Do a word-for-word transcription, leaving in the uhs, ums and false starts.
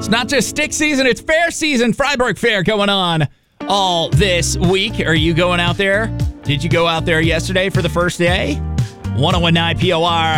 It's not just stick season, it's fair season. Freiburg Fair going on all this week. Are you going out there? Did you go out there yesterday for the first day? one oh one point nine P O R.